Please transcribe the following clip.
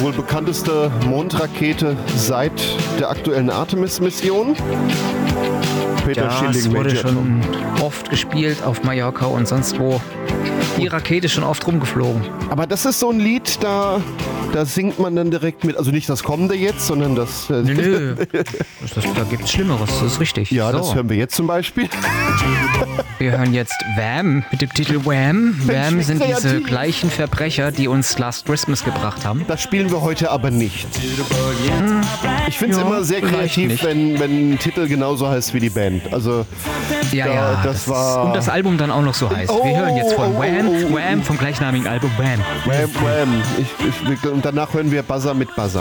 wohl bekannteste Mondrakete seit der aktuellen Artemis-Mission. Peter Ja, Schilling, es wurde Major schon oft gespielt auf Mallorca und sonst wo. Die Rakete ist schon oft rumgeflogen. Aber das ist so ein Lied, da singt man dann direkt mit. Also nicht das kommende jetzt, sondern das... Nö, da gibt's Schlimmeres, das ist richtig. Ja, so. das hören wir jetzt zum Beispiel. Wir hören jetzt Wham mit dem Titel Wham. Wham wie sind diese kreativ. gleichen Verbrecher, die uns Last Christmas gebracht haben. Das spielen wir heute aber nicht. Ich finde es Ja, immer sehr vielleicht kreativ, nicht. wenn ein Titel genauso heißt wie die Band. Also Ja, das war... Und das Album dann auch noch so heißt. Wir hören jetzt von Wham vom gleichnamigen Album Wham. Wham, wham. Und danach hören wir Buzzer mit Buzzer.